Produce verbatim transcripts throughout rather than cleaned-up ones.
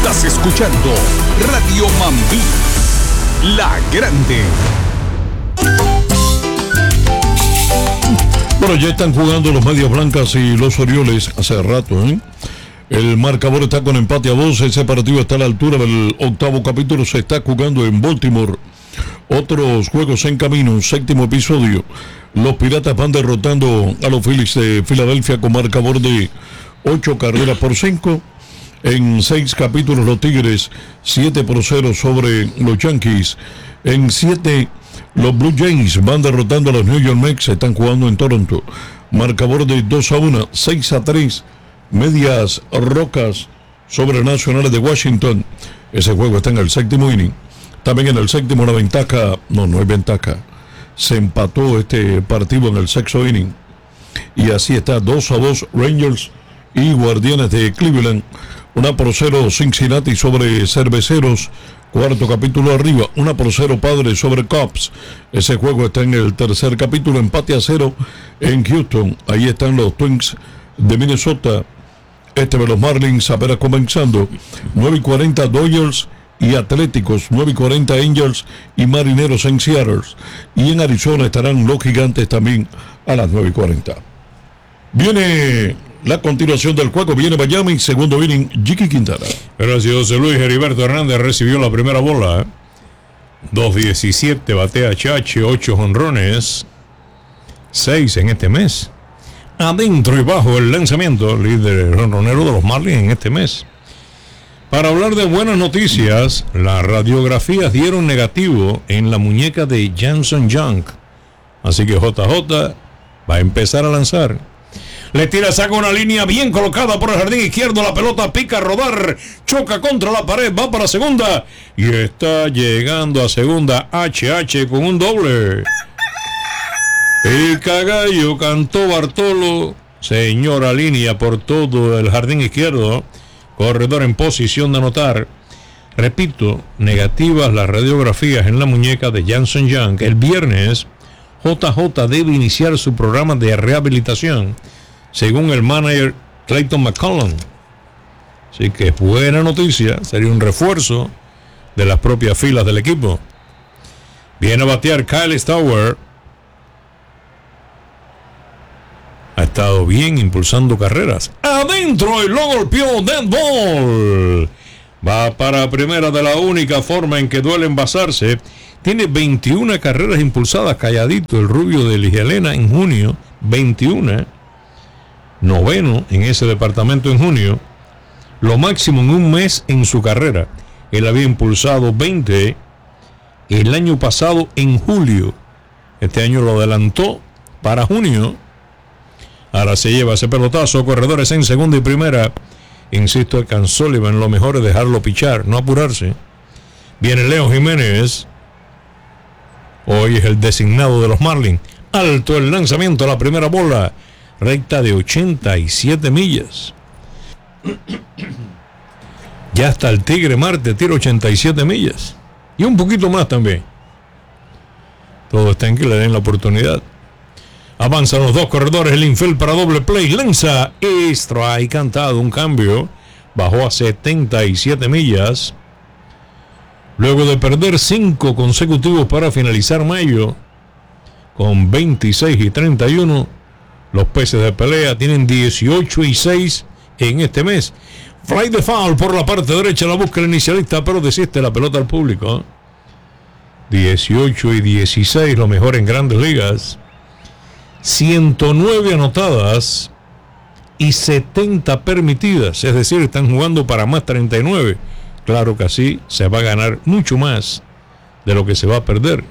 Estás escuchando Radio Mambí, la grande. Bueno, ya están jugando los Medias Blancas y los Orioles hace rato, ¿eh? El marcador está con empate a dos. Ese partido está a la altura del octavo capítulo. Se está jugando en Baltimore. Otros juegos en camino. Séptimo episodio. Los Piratas van derrotando a los Phillies de Filadelfia con marcador de ocho carreras por cinco. En seis capítulos los Tigres siete por cero sobre los Yankees. En siete los Blue Jays van derrotando a los New York Mets. Están jugando en Toronto. Marcador de dos a uno. seis a tres. Medias Rocas sobre Nacionales de Washington. Ese juego está en el séptimo inning. También en el séptimo la ventaja, no, no es ventaja. Se empató este partido en el sexto inning. Y así está dos a dos Rangers y Guardianes de Cleveland. Una por cero Cincinnati sobre Cerveceros. Cuarto capítulo arriba. Una por cero Padres sobre Cubs. Ese juego está en el tercer capítulo. Empate a cero en Houston. Ahí están los Twins de Minnesota. Este de los Marlins apenas comenzando. nueve y cuarenta Dodgers y Atléticos. nueve y cuarenta Angels y Marineros en Seattle. Y en Arizona estarán los Gigantes también a las nueve y cuarenta. Viene la continuación del juego. Viene Miami, segundo inning, Jicky Quintana. Gracias, José Luis. Heriberto Hernández recibió la primera bola. dos diecisiete, batea Chache, ocho jonrones. seis en este mes. Adentro y bajo el lanzamiento, líder jonronero de los Marlins en este mes. Para hablar de buenas noticias, las radiografías dieron negativo en la muñeca de Jansen Junk. Así que J J va a empezar a lanzar. Le tira, saca una línea bien colocada por el jardín izquierdo. La pelota pica a rodar, choca contra la pared, va para segunda. Y está llegando a segunda H H con un doble. El cagallo cantó Bartolo. Señora línea por todo el jardín izquierdo. Corredor en posición de anotar. Repito, negativas las radiografías en la muñeca de Jansen Junk. El viernes, J J debe iniciar su programa de rehabilitación, según el manager Clayton McCollum. Así que es buena noticia. Sería un refuerzo de las propias filas del equipo. Viene a batear Kyle Stowers. Ha estado bien impulsando carreras. Adentro y lo golpeó. Dead ball. Va para primera de la única forma en que duele envasarse. Tiene veintiuna carreras impulsadas, calladito el rubio de Ligelena en junio. veintiuna. Noveno en ese departamento en junio. Lo máximo en un mes en su carrera. Él había impulsado veinte el año pasado en julio. Este año lo adelantó para junio. Ahora se lleva ese pelotazo. Corredores en segunda y primera. Insisto, Can Sullivan, lo mejor es dejarlo pichar, no apurarse. Viene Leo Jiménez. Hoy es el designado de los Marlins. Alto el lanzamiento a la primera bola. Recta de ochenta y siete millas. Ya está el Tigre Marte, tira ochenta y siete millas. Y un poquito más también. Todo está en que le den la oportunidad. Avanzan los dos corredores, el infield para doble play. Lanza, strike, cantado, un cambio. Bajó a setenta y siete millas. Luego de perder cinco consecutivos para finalizar mayo, con veintiséis y treinta y uno, los peces de pelea tienen dieciocho y seis en este mes. Fly de foul por la parte derecha, la busca el inicialista, pero desiste la pelota al público. dieciocho y dieciséis, lo mejor en Grandes Ligas. ciento nueve anotadas y setenta permitidas, es decir, están jugando para más treinta y nueve. Claro que así se va a ganar mucho más de lo que se va a perder.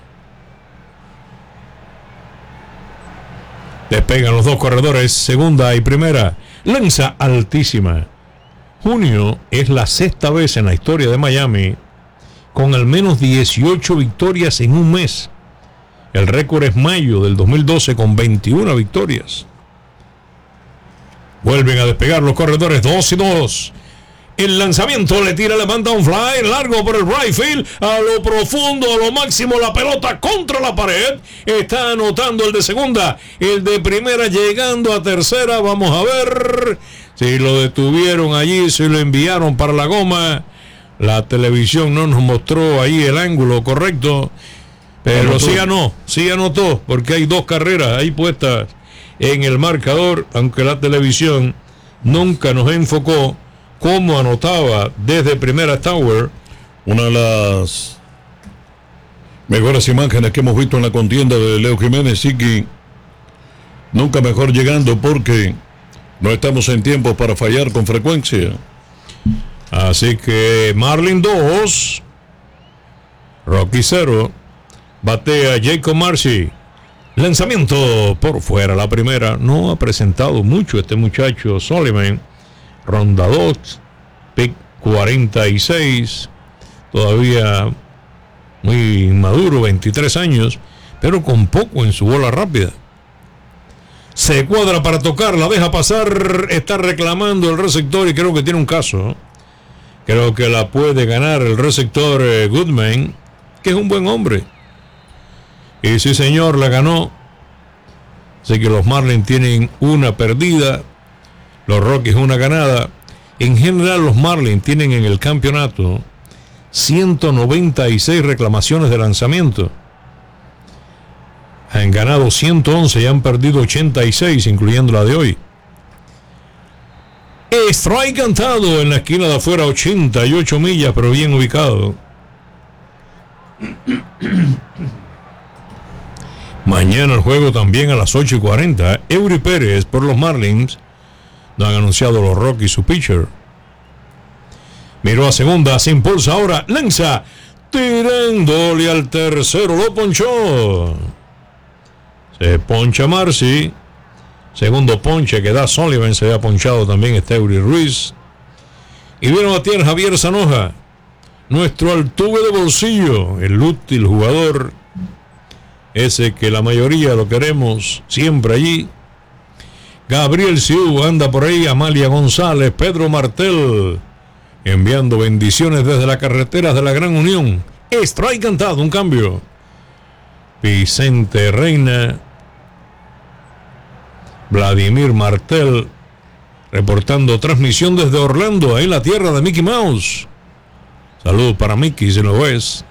Despegan los dos corredores, segunda y primera. Lanza altísima. Junio es la sexta vez en la historia de Miami con al menos dieciocho victorias en un mes. El récord es mayo del dos mil doce con veintiuna victorias. Vuelven a despegar los corredores, dos y dos. El lanzamiento le tira, le manda un fly largo por el right field, a lo profundo, a lo máximo, la pelota contra la pared. Está anotando el de segunda, el de primera llegando a tercera. Vamos a ver si lo detuvieron allí, si lo enviaron para la goma. La televisión no nos mostró ahí el ángulo correcto, pero sí anotó, sí anotó, porque hay dos carreras ahí puestas en el marcador, aunque la televisión nunca nos enfocó cómo anotaba desde primera Tower. Una de las mejores imágenes que hemos visto en la contienda de Leo Jiménez, y que nunca mejor llegando, porque no estamos en tiempo para fallar con frecuencia. Así que Marlin dos, Rocky cero, batea Jacob Marcy. Lanzamiento por fuera, la primera. No ha presentado mucho este muchacho Sullivan. Ronda dos, pick cuarenta y seis, todavía muy maduro, veintitrés años, pero con poco en su bola rápida. Se cuadra para tocar, la deja pasar, está reclamando el receptor y creo que tiene un caso, ¿no? Creo que la puede ganar el receptor eh, Goodman, que es un buen hombre. Y sí, señor, la ganó. Así que los Marlins tienen una perdida, los Rockies una ganada. En general, los Marlins tienen en el campeonato ciento noventa y seis reclamaciones de lanzamiento. Han ganado ciento once y han perdido ochenta y seis, incluyendo la de hoy. Strike cantado en la esquina de afuera, ochenta y ocho millas, pero bien ubicado. Mañana el juego también a las ocho y cuarenta. Eury Pérez por los Marlins. No han anunciado los Rockies su pitcher. Miró a segunda, se impulsa ahora, lanza, tirándole al tercero, lo ponchó. Se poncha Marcy. Segundo ponche que da Sullivan, se había ponchado también este Eury Ruiz. Y vino a batear Javier Zanoja, nuestro altuve de bolsillo, el útil jugador, ese que la mayoría lo queremos siempre allí. Gabriel Siu anda por ahí, Amalia González, Pedro Martel, enviando bendiciones desde las carreteras de la Gran Unión. Strike cantado, un cambio. Vicente Reina, Vladimir Martel, reportando transmisión desde Orlando, ahí la tierra de Mickey Mouse. Saludos para Mickey, si lo ves.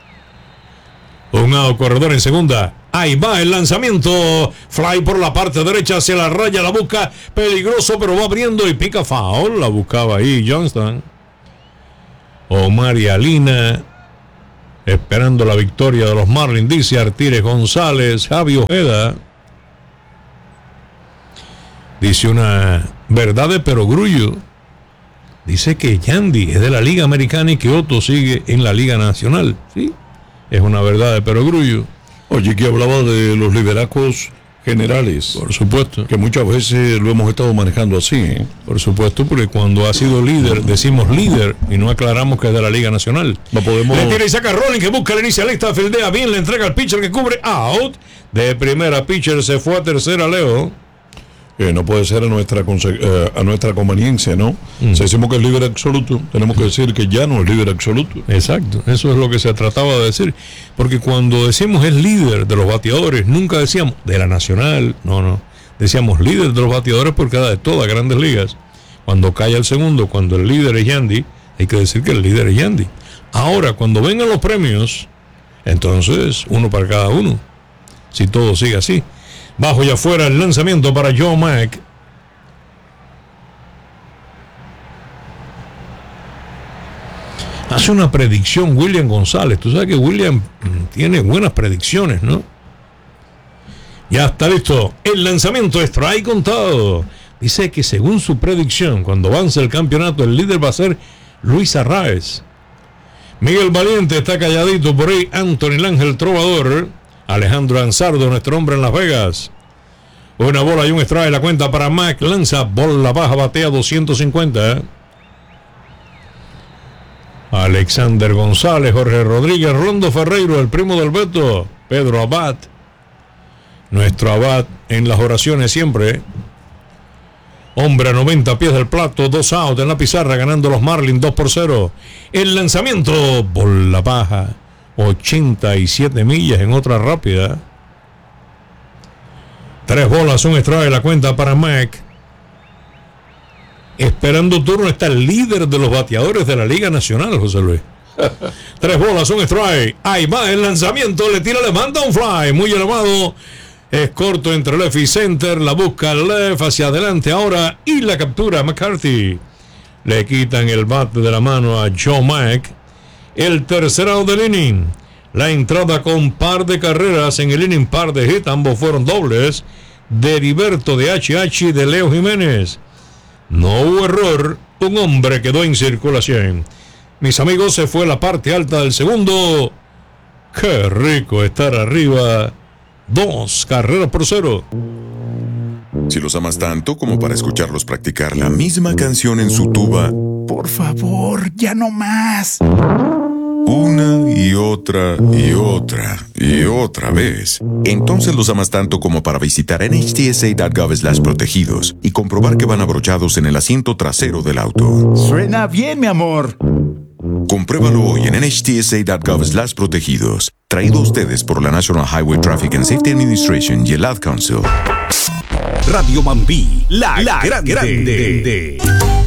Un out, corredor en segunda. Ahí va el lanzamiento. Fly por la parte derecha hacia la raya, la busca. Peligroso, pero va abriendo y pica foul. La buscaba ahí Johnston. Omar y Alina, esperando la victoria de los Marlins, dice Artires González. Javi Ojeda dice una verdad de perogrullo. Dice que Yandy es de la Liga Americana y que Otto sigue en la Liga Nacional. Sí, es una verdad de perogrullo. Oye, que hablaba de los liderazgos generales. Por supuesto. Que muchas veces lo hemos estado manejando así, ¿eh? Por supuesto, porque cuando ha sido líder, decimos líder y no aclaramos que es de la Liga Nacional. No podemos... Le tira y saca Rolling, que busca la inicialista, fildea bien, le entrega al pitcher que cubre out. De primera, pitcher se fue a tercera, Leo. Eh, no puede ser a nuestra conse- eh, a nuestra conveniencia, ¿no? Mm. Si decimos que es líder absoluto, tenemos que decir que ya no es líder absoluto. Exacto, eso es lo que se trataba de decir. Porque cuando decimos es líder de los bateadores, nunca decíamos de la Nacional, no, no. Decíamos líder de los bateadores porque era de todas grandes ligas. Cuando cae el segundo, cuando el líder es Yandy, hay que decir que el líder es Yandy. Ahora, cuando vengan los premios, entonces uno para cada uno. Si todo sigue así. Bajo y afuera el lanzamiento para Joe Mack. Hace una predicción William González. Tú sabes que William tiene buenas predicciones, ¿no? Ya está listo. El lanzamiento, strike contado. Dice que según su predicción, cuando avance el campeonato, el líder va a ser Luis Arraez. Miguel Valiente está calladito por ahí. Anthony Ángel Trovador. Alejandro Ansardo, nuestro hombre en Las Vegas. Una bola y un strike, la cuenta para Mac. Lanza, bola baja, batea doscientos cincuenta. Alexander González, Jorge Rodríguez, Rondo Ferreiro, el primo del Beto, Pedro Abad. Nuestro Abad en las oraciones siempre. Hombre a noventa pies del plato, dos out en la pizarra, ganando los Marlins dos por cero. El lanzamiento, bola baja. ochenta y siete millas en otra rápida. Tres bolas, un strike, la cuenta para Mac. Esperando turno está el líder de los bateadores de la Liga Nacional, José Luis. Tres bolas, un strike. Ahí va el lanzamiento, le tira, le manda un fly. Muy elevado. Es corto entre left y center. La busca left hacia adelante ahora. Y la captura McCarthy. Le quitan el bate de la mano a Joe Mack. El tercer out del inning. La entrada con par de carreras en el inning, par de hit. Ambos fueron dobles. De Heriberto de H H y de Leo Jiménez. No hubo error. Un hombre quedó en circulación. Mis amigos, se fue la parte alta del segundo. Qué rico estar arriba. Dos carreras por cero. Si los amas tanto como para escucharlos practicar la misma canción en su tuba, Por favor, ya no más. una y otra y otra y otra vez, entonces los amas tanto como para visitar N H T S A punto gov slash protegidos y comprobar que van abrochados en el asiento trasero del auto. Suena bien, mi amor. Compruébalo hoy en N H T S A punto gov slash protegidos. Traído a ustedes por la National Highway Traffic and Safety Administration y el Ad Council. Radio Mambí, la, la grande. grande.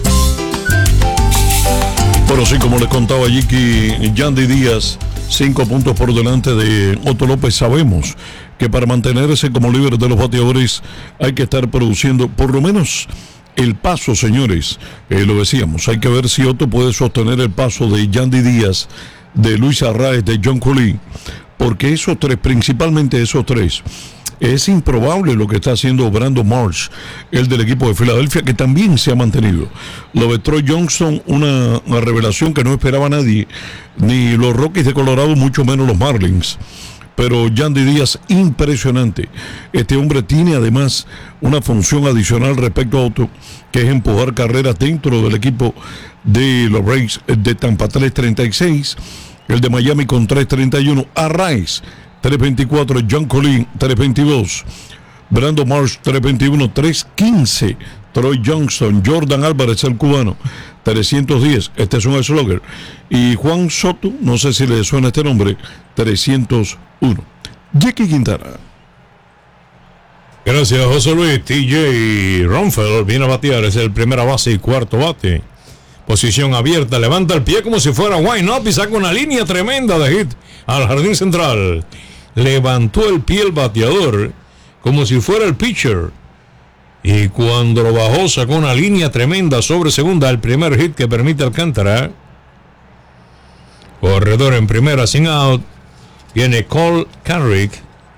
Pero sí, como les contaba Jiki, Yandy Díaz, cinco puntos por delante de Otto López. Sabemos que para mantenerse como líder de los bateadores hay que estar produciendo por lo menos el paso, señores. Eh, lo decíamos, hay que ver si Otto puede sostener el paso de Yandy Díaz, de Luis Arraez, de John Colleen, porque esos tres, principalmente esos tres, es improbable lo que está haciendo Brandon Marsh, el del equipo de Filadelfia, que también se ha mantenido. Lo de Troy Johnston, una, una revelación que no esperaba nadie, ni los Rockies de Colorado, mucho menos los Marlins. Pero Yandy Díaz, impresionante. Este hombre tiene además una función adicional respecto a Otto, que es empujar carreras dentro del equipo de los Rays de Tampa. Tres treinta y seis, el de Miami con tres treinta y uno, Arraez tres veinticuatro, John Colleen tres veintidós, Brandon Marsh tres veintiuno, tres quince, Troy Johnston, Jordan Álvarez, el cubano, trescientos diez, este es un slugger, y Juan Soto, no sé si le suena este nombre, trescientos uno. Jackie Quintana. Gracias, José Luis. T J Ronfeld viene a batear, es el primera base y cuarto bate. Posición abierta, levanta el pie como si fuera wine up y saca una línea tremenda de hit al jardín central. Levantó el pie el bateador como si fuera el pitcher. Y cuando lo bajó, sacó una línea tremenda sobre segunda, el primer hit que permite Alcántara. Corredor en primera, sin out. Viene Cole Carrick.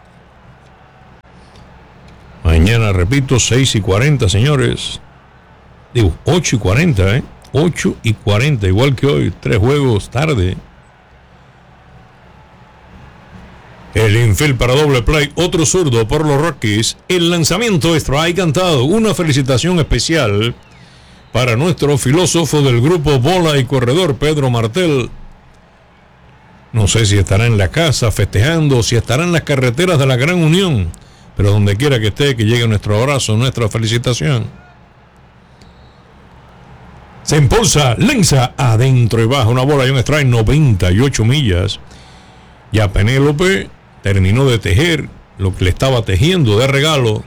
Mañana, repito, seis y cuarenta, señores. Digo, ocho y cuarenta, ¿eh? ocho y cuarenta, igual que hoy, tres juegos tarde. El infield para doble play, otro zurdo por los Rockies. El lanzamiento strike cantado. Una felicitación especial para nuestro filósofo del grupo Bola y Corredor, Pedro Martel. No sé si estará en la casa festejando, si estará en las carreteras de la Gran Unión, pero donde quiera que esté, que llegue nuestro abrazo, nuestra felicitación. Se impulsa, lanza adentro y baja una bola y un strike, noventa y ocho millas. Ya Penélope terminó de tejer lo que le estaba tejiendo de regalo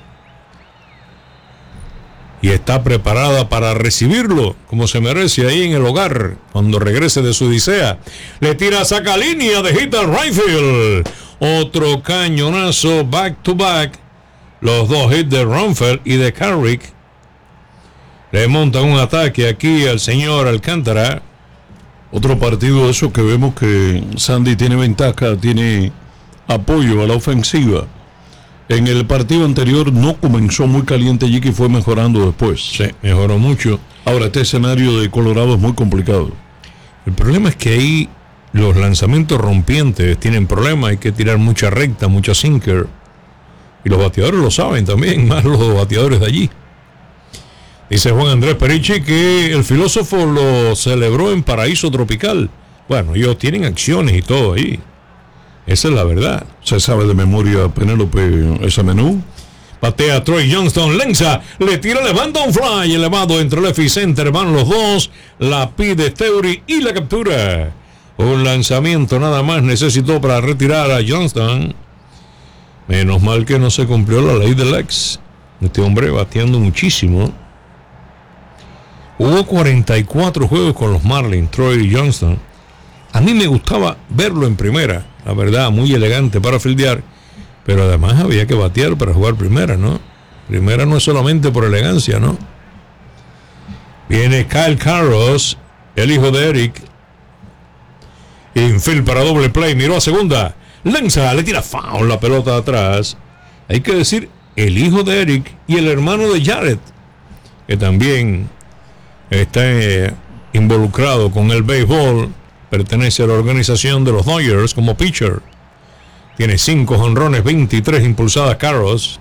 y está preparada para recibirlo como se merece ahí en el hogar cuando regrese de su odisea. Le tira, saca línea de hit al right field. Otro cañonazo back to back. Los dos hits de Ronfeld y de Carrick. Le montan un ataque aquí al señor Alcántara. Otro partido de esos que vemos que Sandy tiene ventaja, tiene apoyo a la ofensiva. En el partido anterior no comenzó muy caliente y que fue mejorando después. Sí, mejoró mucho. Ahora este escenario de Colorado es muy complicado. El problema es que ahí los lanzamientos rompientes tienen problemas. Hay que tirar mucha recta, mucha sinker. Y los bateadores lo saben también, más los bateadores de allí. Dice Juan Andrés Perichi que el filósofo lo celebró en Paraíso Tropical. Bueno, ellos tienen acciones y todo ahí. Esa es la verdad. Se sabe de memoria, Penélope, ese menú. Patea Troy Johnston, lanza, le tira, levanta un fly elevado entre left y center. Van los dos, la pide Theory y la captura. Un lanzamiento nada más necesitó para retirar a Johnston. Menos mal que no se cumplió la ley del ex. Este hombre bateando muchísimo. Jugó cuarenta y cuatro juegos con los Marlins, Troy Johnston. A mí me gustaba verlo en primera, la verdad, muy elegante para fildear, pero además había que batear para jugar primera, ¿no? Primera no es solamente por elegancia, ¿no? Viene Kyle Carros, el hijo de Eric. Infield para doble play, miró a segunda. Lanza, le tira foul la pelota atrás. Hay que decir, el hijo de Eric y el hermano de Jared, que también está eh, involucrado con el béisbol, pertenece a la organización de los Dodgers como pitcher. Tiene cinco jonrones, veintitrés impulsadas Carros.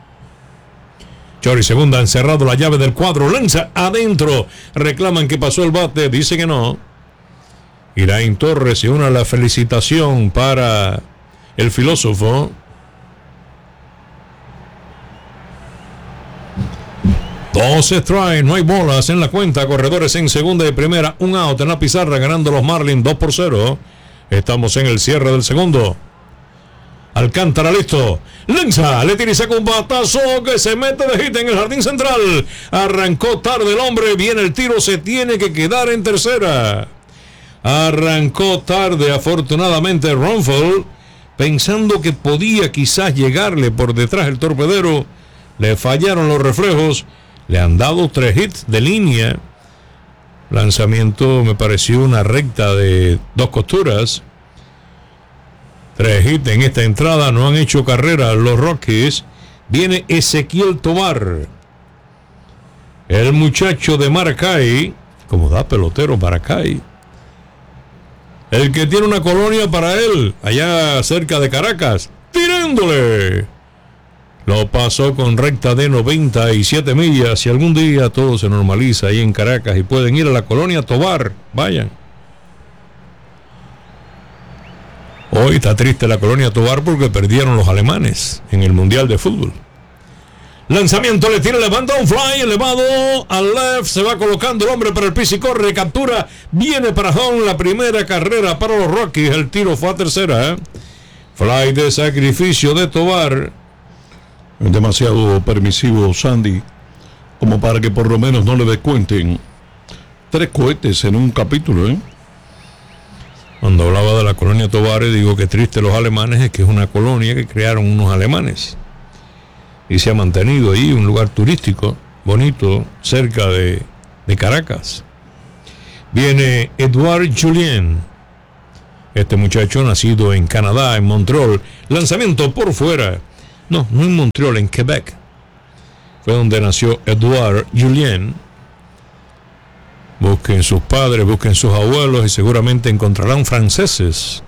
Chori segunda, han cerrado la llave del cuadro. Lanza adentro. Reclaman que pasó el bate. Dice que no. Iraín Torres y una la felicitación para el filósofo. Dos strikes, no hay bolas en la cuenta. Corredores en segunda y primera. Un out en la pizarra, ganando los Marlins dos por cero. Estamos en el cierre del segundo. Alcántara listo. Lanza, le tira y saca un batazo que se mete de hit en el jardín central. Arrancó tarde el hombre. Viene el tiro, se tiene que quedar en tercera. Arrancó tarde, afortunadamente, Ronfeld, pensando que podía quizás llegarle por detrás el torpedero. Le fallaron los reflejos. Le han dado tres hits de línea. Lanzamiento me pareció una recta de dos costuras. Tres hits en esta entrada, no han hecho carrera los Rockies. Viene Ezequiel Tovar, el muchacho de Maracay. Como da pelotero Maracay. El que tiene una colonia para él, allá cerca de Caracas. Tirándole. Lo pasó con recta de noventa y siete millas. Si algún día todo se normaliza ahí en Caracas y pueden ir a la colonia Tovar, vayan. Hoy está triste la colonia Tovar porque perdieron los alemanes en el Mundial de Fútbol. Lanzamiento, le tira, levanta un fly elevado al left, se va colocando el hombre para el piso y corre, captura, viene para home, la primera carrera para los Rockies, el tiro fue a tercera. ¿eh? Fly de sacrificio de Tovar. Demasiado permisivo Sandy, como para que por lo menos no le descuenten tres cohetes en un capítulo, ¿eh? Cuando hablaba de la colonia Tovar, digo que triste los alemanes, es que es una colonia que crearon unos alemanes y se ha mantenido ahí, un lugar turístico bonito cerca de, de Caracas. Viene Edouard Julien, este muchacho nacido en Canadá, en Montreal. Lanzamiento por fuera. No, no en Montreal, en Quebec. Fue donde nació Edouard Julien. Busquen sus padres, busquen sus abuelos y seguramente encontrarán franceses.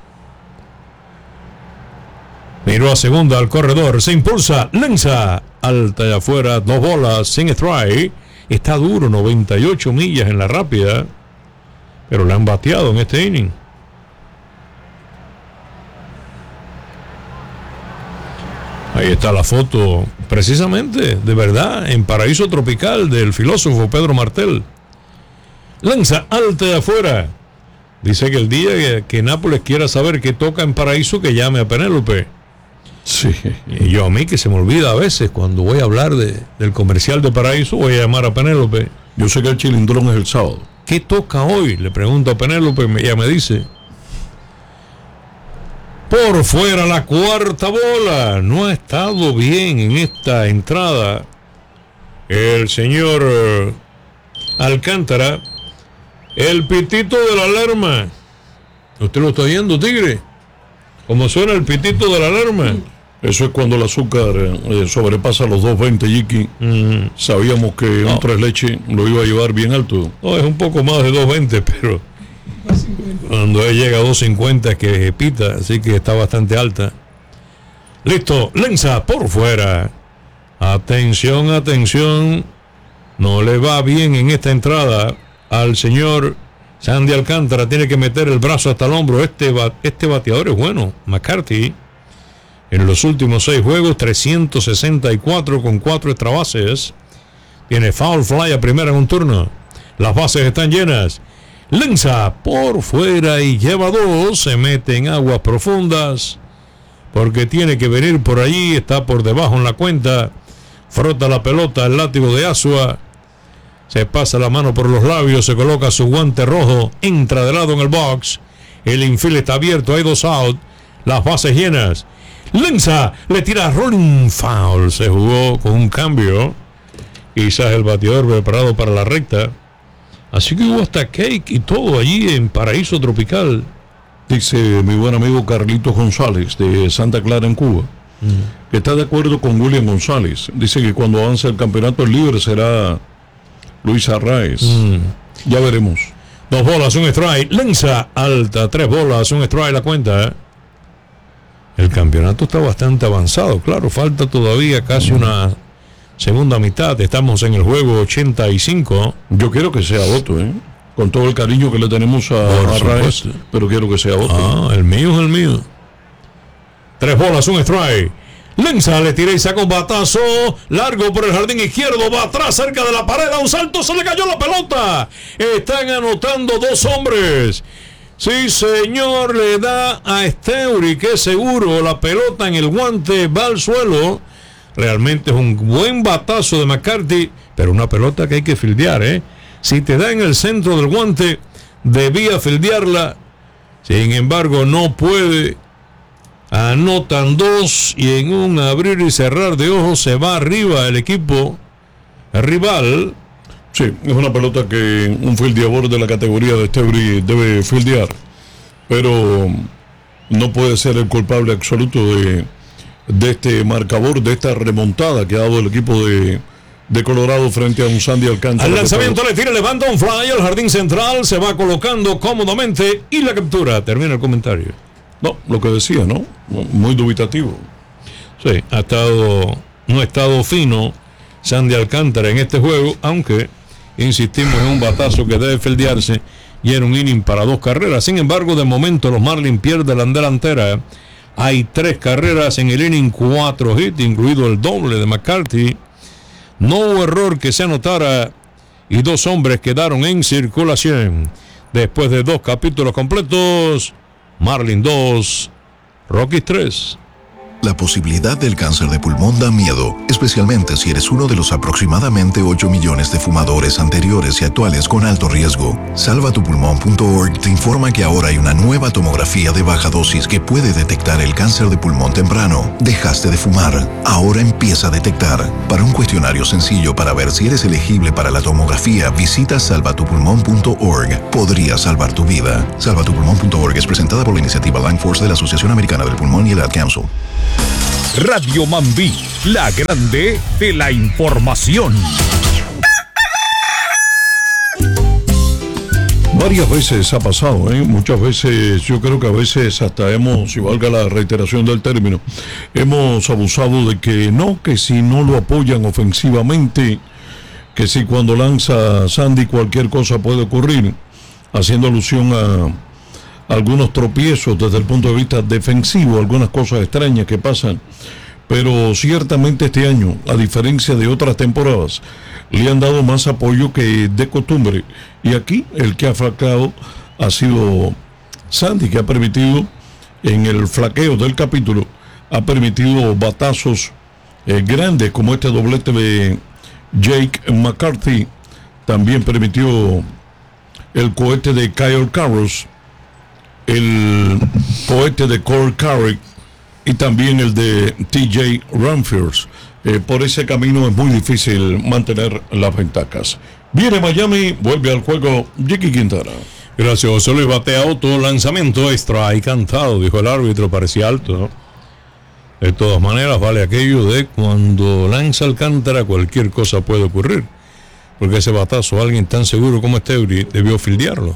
Miró a segunda al corredor, se impulsa, lanza, alta y afuera, dos bolas, sin strike. Está duro, noventa y ocho millas en la rápida, pero le han bateado en este inning. Ahí está la foto, precisamente, de verdad, en Paraíso Tropical del filósofo Pedro Martel. Lanza alta de afuera. Dice que el día que, que Nápoles quiera saber qué toca en Paraíso, que llame a Penélope. Sí. Y yo a mí, que se me olvida a veces, cuando voy a hablar de, del comercial de Paraíso, voy a llamar a Penélope. Yo sé que el chilindrón es el sábado. ¿Qué toca hoy? Le pregunto a Penélope, ella me dice. Por fuera la cuarta bola. No ha estado bien en esta entrada el señor Alcántara. El pitito de la alarma. ¿Usted lo está oyendo, Tigre? ¿Cómo suena el pitito de la alarma? Eso es cuando el azúcar eh, sobrepasa los doscientos veinte, Yiki. Mm. Sabíamos que No. un tres leche lo iba a llevar bien alto. No, es un poco más de doscientos veinte, pero cuando él llega a doscientos cincuenta es que pita, así que está bastante alta. Listo, lanza por fuera. Atención, atención. No le va bien en esta entrada al señor Sandy Alcántara. Tiene que meter el brazo hasta el hombro. Este, este bateador es bueno, McCarthy. En los últimos seis juegos, trescientos sesenta y cuatro con cuatro extra bases. Tiene foul fly a primera en un turno. Las bases están llenas. Lanza por fuera y lleva dos. Se mete en aguas profundas porque tiene que venir por allí. Está por debajo en la cuenta. Frota la pelota el látigo de Asua. Se pasa la mano por los labios, se coloca su guante rojo, entra de lado en el box. El infield está abierto, hay dos out, las bases llenas. Lanza, le tira rolling foul. Se jugó con un cambio. Quizás el bateador preparado para la recta. Así que hubo hasta cake y todo allí en Paraíso Tropical. Dice mi buen amigo Carlitos González de Santa Clara en Cuba, mm. que está de acuerdo con William González. Dice que cuando avance el campeonato el líder será Luis Arraez. Mm. Ya veremos. Dos bolas, un strike. Lanza alta, tres bolas, un strike la cuenta. ¿eh? El campeonato está bastante avanzado. Claro, falta todavía casi mm. una segunda mitad. Estamos en el juego ochenta y cinco. Yo quiero que sea Otto, ¿eh? Con todo el cariño que le tenemos a Arraez, pero quiero que sea Otto. Ah, el mío es el mío. Tres bolas, un strike. Lanza, le tira y saca un batazo largo por el jardín izquierdo, va atrás cerca de la pared, a un salto, se le cayó la pelota. Están anotando dos hombres. Sí, señor, le da a Esteury, que seguro la pelota en el guante va al suelo. Realmente es un buen batazo de McCarthy, pero una pelota que hay que fildear, ¿eh? Si te da en el centro del guante, debía fildearla. Sin embargo, no puede. Anotan dos y en un abrir y cerrar de ojos se va arriba el equipo rival. Sí, es una pelota que un fildeador de la categoría de Esteury debe fildear, pero no puede ser el culpable absoluto de, de este marcador, de esta remontada que ha dado el equipo de, de Colorado frente a un Sandy Alcántara. Al lanzamiento le tira, levanta un fly al jardín central, se va colocando cómodamente y la captura. Termina el comentario. No, lo que decía, ¿no? Muy dubitativo. Sí, ha estado, no ha estado fino Sandy Alcántara en este juego, aunque insistimos en un batazo que debe fildearse y en un inning para dos carreras. Sin embargo, de momento los Marlins pierden la delantera. Hay tres carreras en el inning, cuatro hits, incluido el doble de McCarthy. No hubo error que se anotara y dos hombres quedaron en circulación. Después de dos capítulos completos, Marlins dos, Rockies tres. La posibilidad del cáncer de pulmón da miedo, especialmente si eres uno de los aproximadamente ocho millones de fumadores anteriores y actuales con alto riesgo. salva tu pulmón punto org te informa que ahora hay una nueva tomografía de baja dosis que puede detectar el cáncer de pulmón temprano. Dejaste de fumar, ahora empieza a detectar. Para un cuestionario sencillo para ver si eres elegible para la tomografía, visita salva tu pulmón punto org. Podría salvar tu vida. salva tu pulmón punto org es presentada por la iniciativa Lung Force de la Asociación Americana del Pulmón y el Ad Council. Radio Mambí, la grande de la información. Varias veces ha pasado, ¿eh? Muchas veces, yo creo que a veces hasta hemos, si valga la reiteración del término, hemos abusado de que no, que si no lo apoyan ofensivamente, que si cuando lanza Sandy cualquier cosa puede ocurrir, haciendo alusión a algunos tropiezos desde el punto de vista defensivo, algunas cosas extrañas que pasan, pero ciertamente este año, a diferencia de otras temporadas, le han dado más apoyo que de costumbre, y aquí el que ha flaqueado ha sido Sandy, que ha permitido, en el flaqueo del capítulo, ha permitido batazos eh, grandes como este doblete de Jake McCarthy, también permitió el cohete de Kyle Carros, el cohete de Cole Carrick y también el de T J Ramfield. Eh, por ese camino es muy difícil mantener las ventajas. Viene Miami, vuelve al juego Jiki Quintana. Gracias, José Luis. Batea Otto, lanzamiento extra y cantado, dijo el árbitro, parecía alto, ¿no? De todas maneras, vale aquello de cuando lanza Alcántara, cualquier cosa puede ocurrir, porque ese batazo, alguien tan seguro como Esteury debió fildearlo.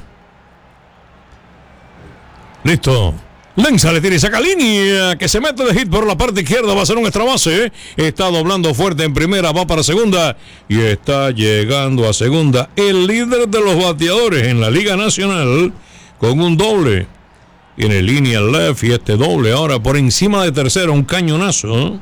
Listo. Lanza, le tira y saca línea, que se mete de hit por la parte izquierda, va a ser un extra base. Está doblando fuerte en primera, va para segunda y está llegando a segunda. El líder de los bateadores en la Liga Nacional con un doble. Tiene línea left y este doble ahora por encima de tercera, un cañonazo.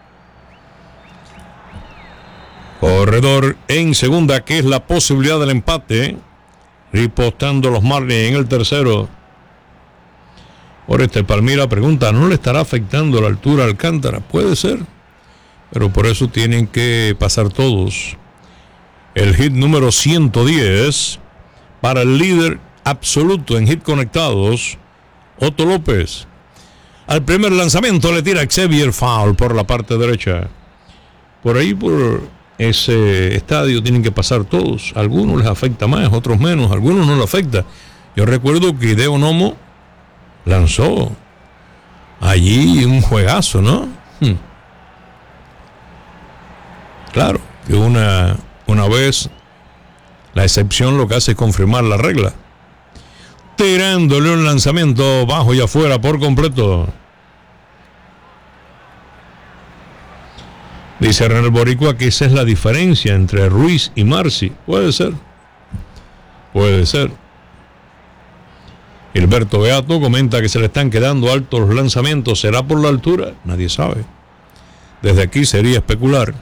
Corredor en segunda, que es la posibilidad del empate. Ripostando los Marlins en el tercero. Por este Palmira pregunta, ¿no le estará afectando la altura a Alcántara? Puede ser, pero por eso tienen que pasar todos. El hit número ciento diez para el líder absoluto en hit conectados, Otto López. Al primer lanzamiento le tira Xavier foul por la parte derecha. Por ahí, por ese estadio, tienen que pasar todos. Algunos les afecta más, otros menos. Algunos no les afecta. Yo recuerdo que Hideo Nomo lanzó allí un juegazo, ¿no? Hmm. Claro, que una, una vez la excepción lo que hace es confirmar la regla. Tirándole un lanzamiento bajo y afuera por completo. Dice René Boricua que esa es la diferencia entre Ruiz y Marcy. Puede ser. Puede ser. Gilberto Beato comenta que se le están quedando altos los lanzamientos. ¿Será por la altura? Nadie sabe. Desde aquí sería especular.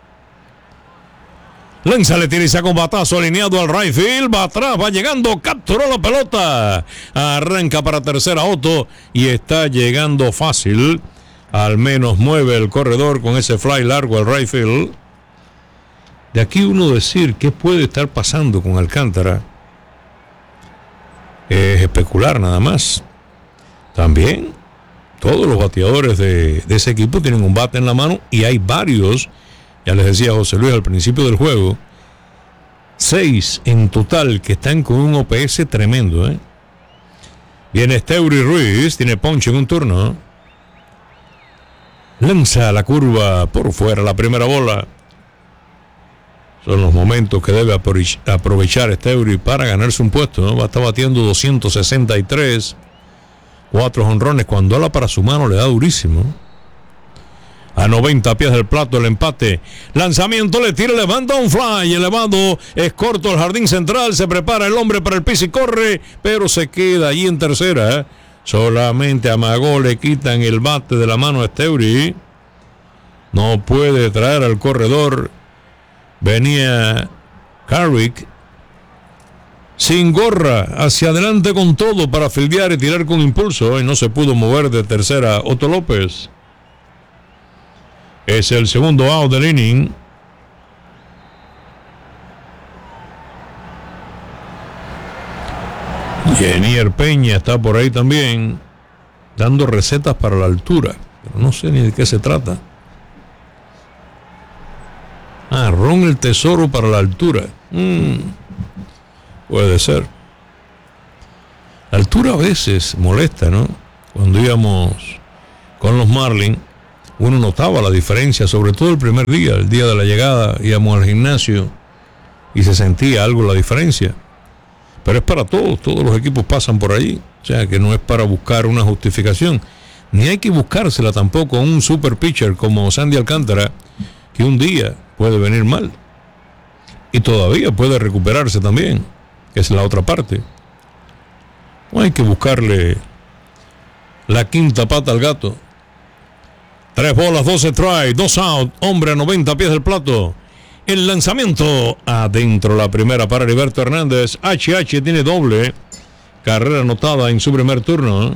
Lanza, le tira y saca un batazo alineado al right field. Va atrás, va llegando, capturó la pelota. Arranca para tercera Otto y está llegando fácil. Al menos mueve el corredor con ese fly largo al right field. De aquí uno decir qué puede estar pasando con Alcántara es especular nada más. También todos los bateadores de, de ese equipo tienen un bate en la mano y hay varios. Ya les decía José Luis al principio del juego, seis en total que están con un O P S tremendo, ¿eh? Viene Esteury Ruiz, tiene ponche en un turno. Lanza la curva por fuera, la primera bola. Son los momentos que debe aprovechar Esteury para ganarse un puesto, ¿no? Va a estar batiendo doscientos sesenta y tres, cuatro jonrones. Cuando habla para su mano le da durísimo. A noventa pies del plato el empate. Lanzamiento, le tira, levanta un fly. Elevado, es corto el jardín central. Se prepara el hombre para el piso y corre, pero se queda allí en tercera. ¿eh? Solamente amagó, le quitan el bate de la mano a Esteury. No puede traer al corredor. Venía Carrick sin gorra, hacia adelante con todo para fildear y tirar con impulso. Y no se pudo mover de tercera Otto López. Es el segundo out del inning. Jenier Peña está por ahí también, dando recetas para la altura. Pero no sé ni de qué se trata. Ah, Ron el Tesoro para la altura. Mm, puede ser. La altura a veces molesta, ¿no? Cuando íbamos con los Marlins, uno notaba la diferencia, sobre todo el primer día, el día de la llegada, íbamos al gimnasio y se sentía algo la diferencia. Pero es para todos, todos los equipos pasan por allí. O sea, que no es para buscar una justificación. Ni hay que buscársela tampoco a un super pitcher como Sandy Alcántara, que un día puede venir mal. Y todavía puede recuperarse también, que es la otra parte. No hay que buscarle la quinta pata al gato. Tres bolas, doce strikes, dos out, hombre a noventa pies del plato. El lanzamiento adentro, la primera para Heriberto Hernández. H H tiene doble. Carrera anotada en su primer turno.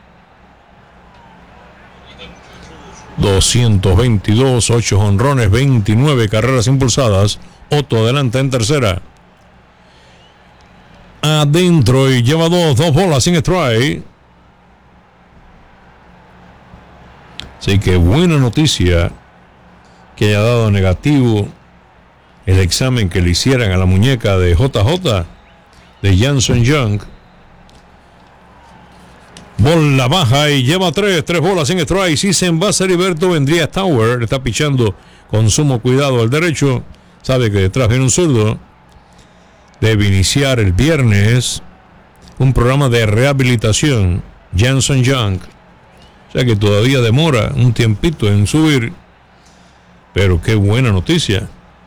doscientos veintidós, ocho jonrones, veintinueve carreras impulsadas. Otto adelante en tercera. Adentro y lleva dos, dos bolas sin strike. Así que buena noticia que haya dado negativo el examen que le hicieran a la muñeca de J J de Janson Young. Bola baja y lleva tres, tres bolas sin strike. Si se envasa Heriberto, vendría Tower. Está pichando con sumo cuidado al derecho. Sabe que detrás viene un zurdo. Debe iniciar el viernes un programa de rehabilitación. Janson Young. O sea que todavía demora un tiempito en subir. Pero qué buena noticia.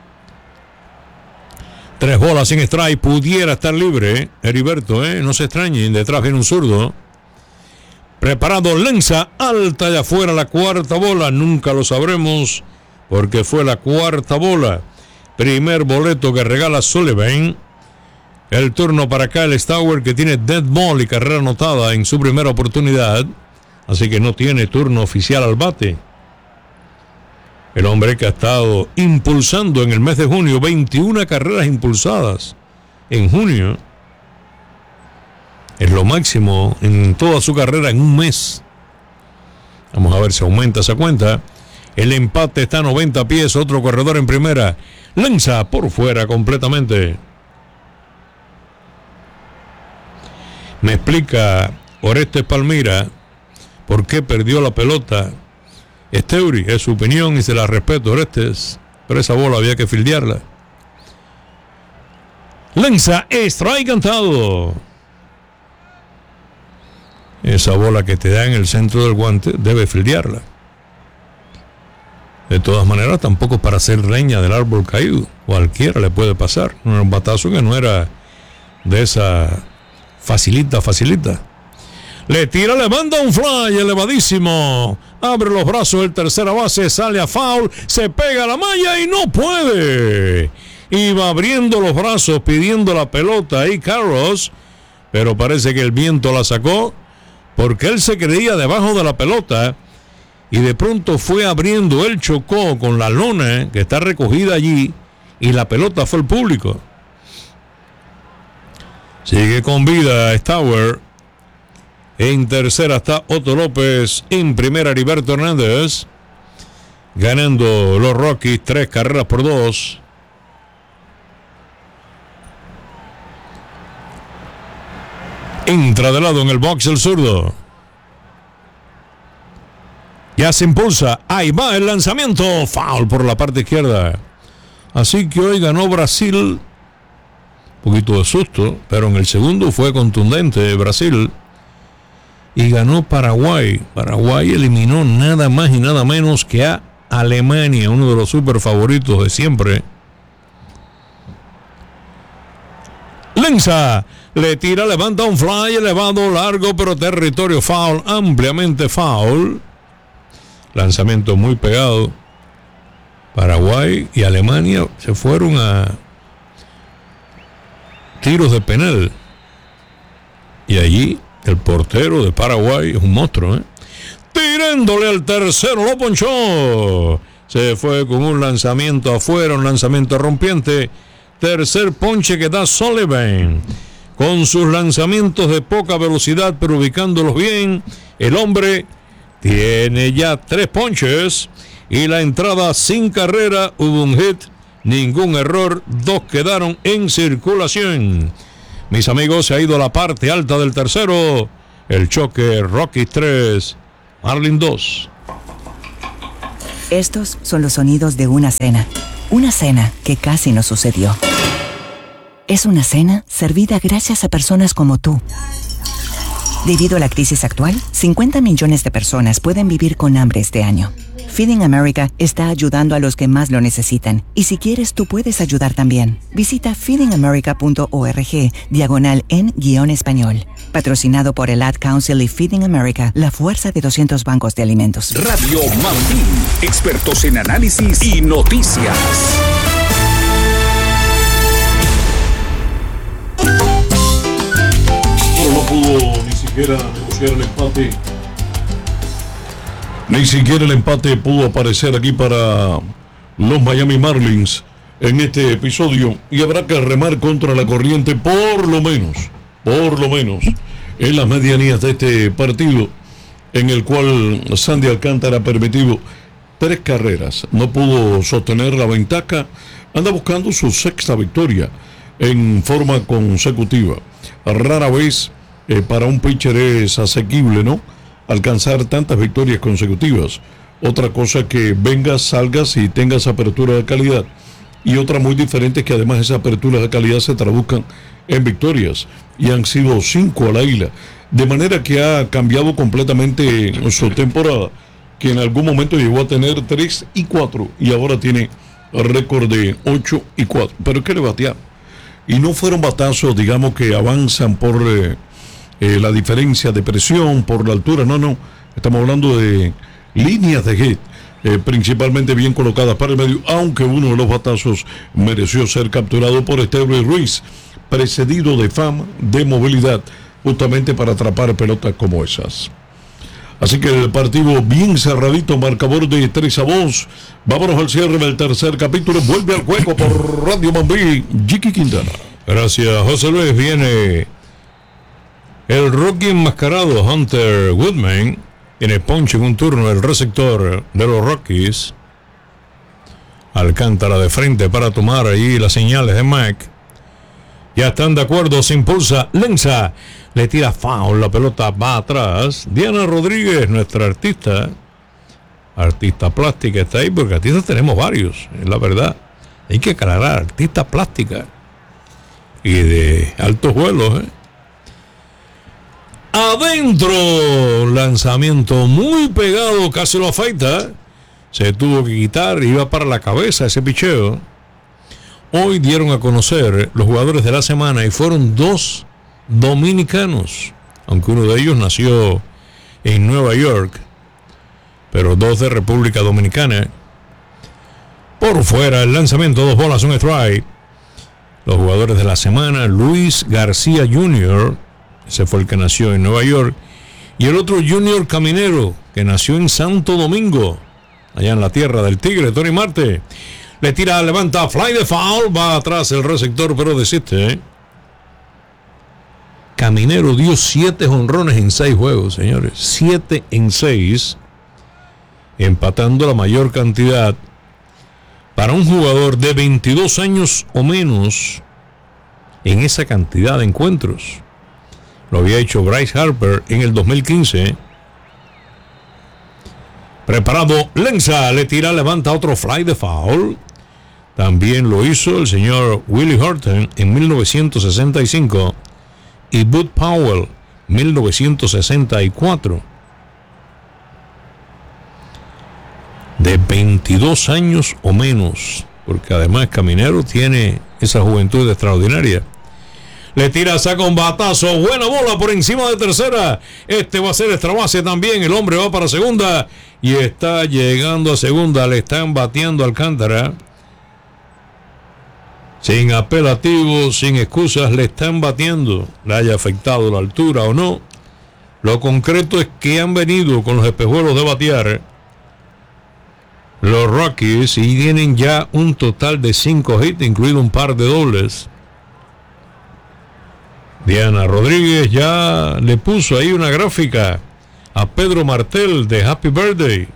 Tres bolas sin strike. Pudiera estar libre Heriberto, ¿eh? No se extrañen. Detrás viene un zurdo. Preparado, lanza alta y afuera la cuarta bola. Nunca lo sabremos porque fue la cuarta bola. Primer boleto que regala Sullivan. El turno para Kyle Stowers, que tiene dead ball y carrera anotada en su primera oportunidad. Así que no tiene turno oficial al bate. El hombre que ha estado impulsando en el mes de junio veintiuna carreras impulsadas en junio. Es lo máximo en toda su carrera en un mes. Vamos a ver si aumenta esa cuenta. El empate está a noventa pies. Otro corredor en primera. Lanza por fuera completamente. Me explica Orestes Palmira por qué perdió la pelota Esteuri. Es su opinión y se la respeto, Orestes, pero esa bola había que fildearla. Lanza, strike cantado. Esa bola que te da en el centro del guante debe fildearla. De todas maneras, tampoco para hacer leña del árbol caído. Cualquiera le puede pasar. Un batazo que no era de esa facilita, facilita. Le tira, le manda un fly elevadísimo. Abre los brazos el tercera base, sale a foul, se pega a la malla y no puede. Iba abriendo los brazos pidiendo la pelota ahí Carlos, pero parece que el viento la sacó porque él se creía debajo de la pelota y de pronto fue abriendo, él chocó con la lona que está recogida allí y la pelota fue al público. Sigue con vida Stauer. En tercera está Otto López. En primera Heriberto Hernández. Ganando los Rockies tres carreras por dos. Entra de lado en el box el zurdo. Ya se impulsa. Ahí va el lanzamiento. Foul por la parte izquierda. Así que hoy ganó Brasil. Un poquito de susto, pero en el segundo fue contundente Brasil. Y ganó Paraguay. Paraguay eliminó nada más y nada menos que a Alemania, uno de los super favoritos de siempre. Lanza, le tira, levanta un fly elevado, largo, pero territorio foul, ampliamente foul. Lanzamiento muy pegado. Paraguay y Alemania se fueron a tiros de penal. Y allí el portero de Paraguay es un monstruo, ¿eh? Tirándole al tercero, lo ponchó. Se fue con un lanzamiento afuera, un lanzamiento rompiente. Tercer ponche que da Sullivan. Con sus lanzamientos de poca velocidad, pero ubicándolos bien, el hombre tiene ya tres ponches. Y la entrada sin carrera, hubo un hit, ningún error, dos quedaron en circulación. Mis amigos, se ha ido a la parte alta del tercero. El choque Rockies tres, Marlins dos. Estos son los sonidos de una cena. Una cena que casi no sucedió. Es una cena servida gracias a personas como tú. Debido a la crisis actual, cincuenta millones de personas pueden vivir con hambre este año. Feeding America está ayudando a los que más lo necesitan. Y si quieres, tú puedes ayudar también. Visita feeding america punto org, diagonal en guión español. Patrocinado por el Ad Council y Feeding America, la fuerza de doscientos bancos de alimentos. Radio Mambí, expertos en análisis y noticias. No pudo ni siquiera negociar el empate. Ni siquiera el empate pudo aparecer aquí para los Miami Marlins en este episodio. Y habrá que remar contra la corriente por lo menos, por lo menos, en las medianías de este partido, en el cual Sandy Alcántara ha permitido tres carreras. No pudo sostener la ventaja. Anda buscando su sexta victoria en forma consecutiva. Rara vez eh, para un pitcher es asequible, ¿no?, alcanzar tantas victorias consecutivas. Otra cosa que vengas, salgas y tengas apertura de calidad. Y otra muy diferente es que además esas aperturas de calidad se traduzcan en victorias. Y han sido cinco a la isla. De manera que ha cambiado completamente su temporada, que en algún momento llegó a tener tres y cuatro y ahora tiene récord de ocho y cuatro. Pero es que le batea. Y no fueron batazos, digamos, que avanzan por eh, eh, la diferencia de presión, por la altura. No, no. Estamos hablando de líneas de hit, eh, principalmente bien colocadas para el medio, aunque uno de los batazos mereció ser capturado por Esteban Ruiz, precedido de fama, de movilidad, justamente para atrapar pelotas como esas. Así que el partido bien cerradito, marcador de tres a dos. Vámonos al cierre del tercer capítulo. Vuelve al juego por Radio Mambí, Jiki Quintana. Gracias, José Luis. Viene el rookie enmascarado Hunter Woodman en el ponche en un turno, el receptor de los Rockies. Alcántara de frente para tomar ahí las señales de Mac. Ya están de acuerdo, se impulsa, lanza, le tira foul, la pelota va atrás. Diana Rodríguez, nuestra artista, artista plástica, está ahí, porque artistas tenemos varios, es la verdad. Hay que aclarar, artista plástica y de altos vuelos, ¿eh? Adentro, lanzamiento muy pegado, casi lo afeita. Se tuvo que quitar, iba para la cabeza ese picheo. Hoy dieron a conocer los jugadores de la semana y fueron dos dominicanos, aunque uno de ellos nació en Nueva York, pero dos de República Dominicana. Por fuera, el lanzamiento, dos bolas, un strike. Los jugadores de la semana, Luis García junior, ese fue el que nació en Nueva York, y el otro Junior Caminero, que nació en Santo Domingo, allá en la tierra del Tigre, Tony Marte. Le tira, levanta, fly de foul, va atrás el receptor, pero desiste, ¿eh? Caminero dio siete jonrones en seis juegos, señores. Siete en seis, empatando la mayor cantidad para un jugador de veintidós años o menos en esa cantidad de encuentros. Lo había hecho Bryce Harper en el dos mil quince. Preparado, lanza, le tira, levanta otro fly de foul. También lo hizo el señor Willie Horton en mil novecientos sesenta y cinco y Bud Powell mil novecientos sesenta y cuatro. De veintidós años o menos, porque además Caminero tiene esa juventud extraordinaria. Le tira, saca un batazo, buena bola por encima de tercera. Este va a ser extra base también. El hombre va para segunda y está llegando a segunda. Le están bateando Alcántara. Sin apelativos, sin excusas, le están batiendo. Le haya afectado la altura o no. Lo concreto es que han venido con los espejuelos de batear los Rockies y tienen ya un total de cinco hits, incluido un par de dobles. Diana Rodríguez ya le puso ahí una gráfica a Pedro Martel de Happy Birthday.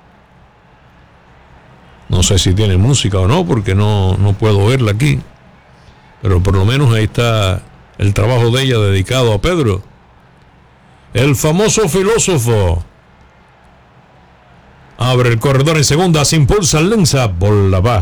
No sé si tiene música o no, porque no, no puedo verla aquí. Pero por lo menos ahí está el trabajo de ella dedicado a Pedro. El famoso filósofo. Abre el corredor en segunda, se impulsa, lanza, bola baja.